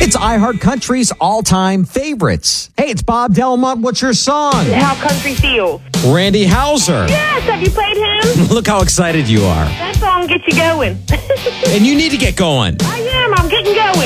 It's iHeart Country's all-time favorites. Hey, it's Bob Delmont. What's your song? How Country Feels. Randy Houser. Yes, have you played him? Look how excited you are. That song gets you going. And you need to get going. I am. I'm getting going.